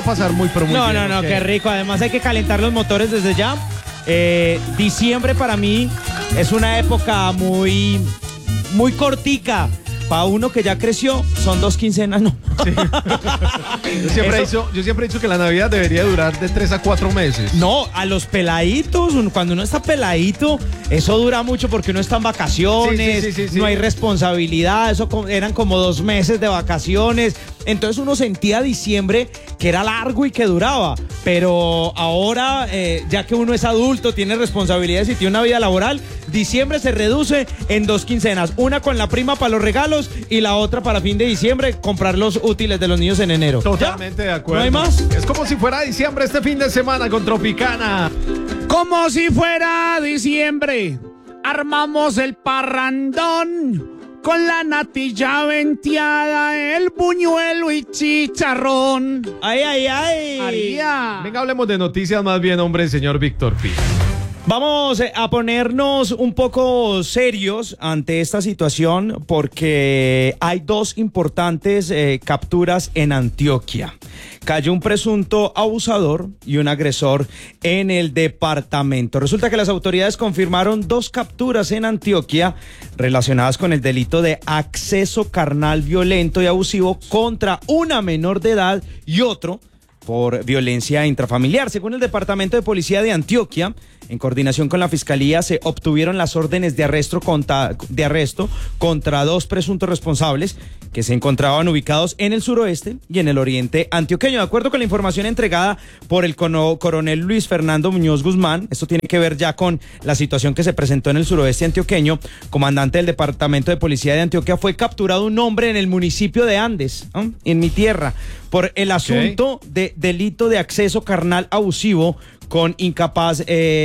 pasar muy, pero muy bien. No, qué rico. Además hay que calentar los motores desde ya. Diciembre para mí es una época muy cortica. Para uno que ya creció, son 2 quincenas, ¿no? Sí. Yo siempre he dicho que la Navidad debería durar de 3 a 4 meses. No, a los peladitos, cuando uno está peladito, eso dura mucho porque uno está en vacaciones, sí. no hay responsabilidad, eran como 2 meses de vacaciones. Entonces uno sentía diciembre que era largo y que duraba. Pero ahora, ya que uno es adulto, tiene responsabilidades y tiene una vida laboral, diciembre se reduce en 2 quincenas. Una con la prima para los regalos y la otra para fin de diciembre, comprar los útiles de los niños en enero. Totalmente de acuerdo. ¿No hay más? Es como si fuera diciembre este fin de semana con Tropicana. Como si fuera diciembre, armamos el parrandón con la natilla venteada, el buñuelo y chicharrón. ¡Ay! María. Venga, hablemos de noticias más bien, hombre, señor Víctor Pi. Vamos a ponernos un poco serios ante esta situación porque hay 2 importantes capturas en Antioquia. Cayó un presunto abusador y un agresor en el departamento. Resulta que las autoridades confirmaron 2 capturas en Antioquia relacionadas con el delito de acceso carnal violento y abusivo contra una menor de edad y otro por violencia intrafamiliar. Según el Departamento de Policía de Antioquia, en coordinación con la Fiscalía, se obtuvieron las órdenes de arresto contra 2 presuntos responsables que se encontraban ubicados en el suroeste y en el oriente antioqueño. De acuerdo con la información entregada por el coronel Luis Fernando Muñoz Guzmán, esto tiene que ver ya con la situación que se presentó en el suroeste antioqueño, comandante del Departamento de Policía de Antioquia, fue capturado un hombre en el municipio de Andes, en mi tierra, por el asunto de delito de acceso carnal abusivo con incapaz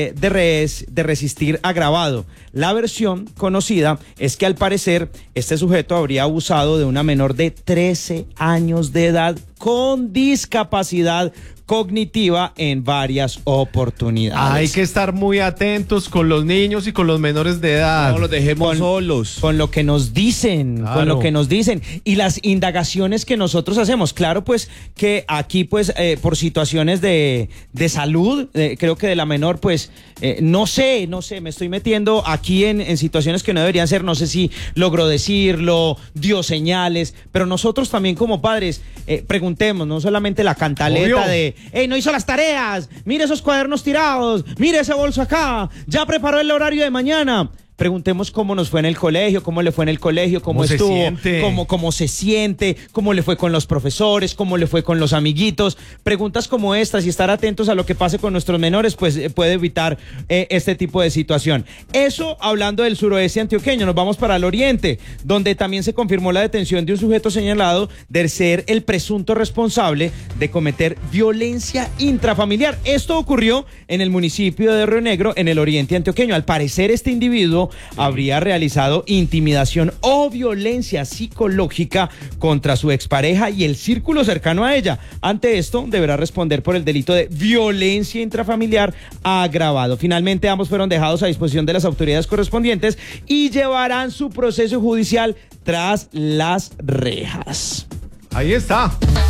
de resistir agravado. La versión conocida es que al parecer este sujeto habría abusado de una menor de 13 años de edad con discapacidad cognitiva en varias oportunidades. Hay que estar muy atentos con los niños y con los menores de edad. No los dejemos solos. Con lo que nos dicen, claro. Con lo que nos dicen y las indagaciones que nosotros hacemos. Claro, pues que aquí, pues, por situaciones de salud, creo que de la menor, pues, no sé, me estoy metiendo aquí en situaciones que no deberían ser. No sé si logró decirlo, dio señales, pero nosotros también como padres preguntemos, no solamente la cantaleta. Obvio. De ¡ey, no hizo las tareas! ¡Mire esos cuadernos tirados! ¡Mire ese bolso acá! ¡Ya preparó el horario de mañana! Preguntemos cómo nos fue en el colegio, cómo le fue en el colegio, cómo estuvo, cómo se siente, cómo le fue con los profesores, cómo le fue con los amiguitos. Preguntas como estas y estar atentos a lo que pase con nuestros menores, pues puede evitar este tipo de situación. Eso hablando del suroeste antioqueño. Nos vamos para el oriente, donde también se confirmó la detención de un sujeto señalado de ser el presunto responsable de cometer violencia intrafamiliar. Esto ocurrió en el municipio de Río Negro, en el oriente antioqueño. Al parecer, este individuo habría realizado intimidación o violencia psicológica contra su expareja y el círculo cercano a ella. Ante esto, deberá responder por el delito de violencia intrafamiliar agravado. Finalmente, ambos fueron dejados a disposición de las autoridades correspondientes y llevarán su proceso judicial tras las rejas. Ahí está.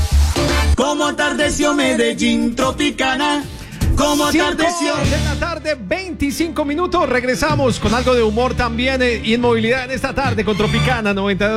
Como atardeció Medellín, Tropicana. Como atardeció. 5 de la tarde, 25 minutos. Regresamos con algo de humor también y en movilidad en esta tarde con Tropicana 92.